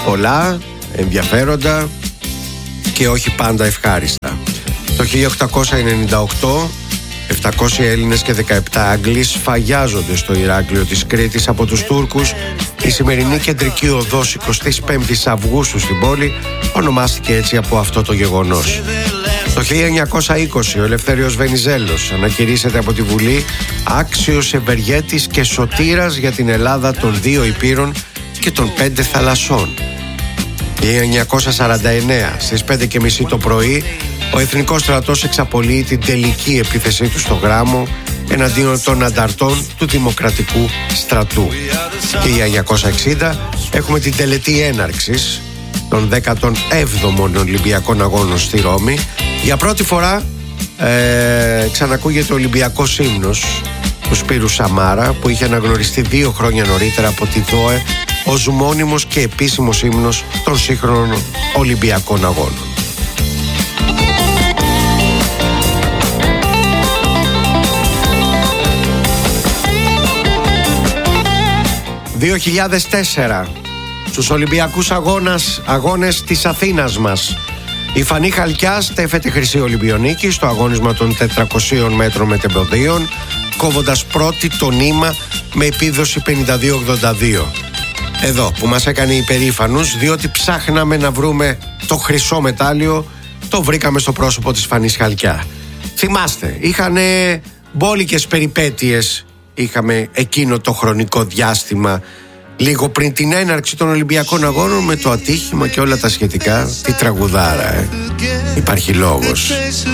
πολλά, ενδιαφέροντα και όχι πάντα ευχάριστα. Το 1898 700 Έλληνες και 17 Άγγλοι σφαγιάζονται στο Ηράκλειο της Κρήτης από τους Τούρκους. Η σημερινή κεντρική οδός 25 Αυγούστου στην πόλη ονομάστηκε έτσι από αυτό το γεγονός. Το 1920 ο Ελευθέριος Βενιζέλος ανακηρύσσεται από τη Βουλή άξιος ευεργέτης και σωτήρας για την Ελλάδα των 2 Ηπείρων και των 5 θαλασσών. 1949 στις 5:30 το πρωί ο Εθνικός Στρατός εξαπολύει την τελική επίθεσή του στο Γράμμο εναντίον των ανταρτών του Δημοκρατικού Στρατού. Και για 1960 έχουμε την τελετή έναρξης των 17ων Ολυμπιακών Αγώνων στη Ρώμη. Για πρώτη φορά ξανακούγεται ο Ολυμπιακός ύμνος του Σπύρου Σαμάρα, που είχε αναγνωριστεί 2 χρόνια νωρίτερα από τη ΔΟΕ ως μόνιμος και επίσημος ύμνος των σύγχρονων Ολυμπιακών Αγώνων. 2004 στους Ολυμπιακούς Αγώνες της Αθήνας μας η Φανή Χαλκιά στέφεται χρυσή Ολυμπιονίκη στο αγώνισμα των 400 μέτρων μετεμποδίων, κόβοντας πρώτη το νήμα με επίδοση 52-82. Εδώ που μας έκανε υπερήφανους, διότι ψάχναμε να βρούμε το χρυσό μετάλλιο, το βρήκαμε στο πρόσωπο της Φανής Χαλκιά. Θυμάστε, είχανε μπόλικες περιπέτειες, είχαμε εκείνο το χρονικό διάστημα λίγο πριν την έναρξη των Ολυμπιακών Αγώνων με το ατύχημα και όλα τα σχετικά. Τι τραγουδάρα, Υπάρχει λόγος.